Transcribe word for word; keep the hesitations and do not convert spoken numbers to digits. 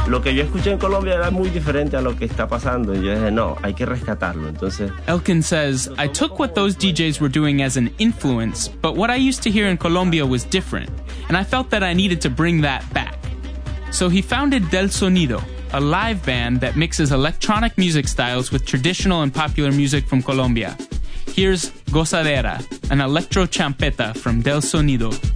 lo que yo escuché en Colombia era muy diferente a lo que está pasando. Y yo dije, no, hay que rescatarlo. Entonces, Elkin says, I took what those D Js were doing as an influence, but what I used to hear in Colombia was different, and I felt that I needed to bring that back. So he founded Del Sonido, a live band that mixes electronic music styles with traditional and popular music from Colombia. Here's Gozadera, an electro champeta from Del Sonido.